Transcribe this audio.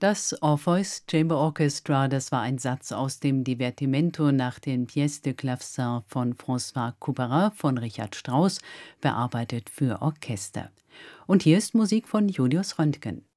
Das Orpheus Chamber Orchestra, das war ein Satz aus dem Divertimento nach den Pièces de Clavecin von François Couperin von Richard Strauss, bearbeitet für Orchester. Und hier ist Musik von Julius Röntgen.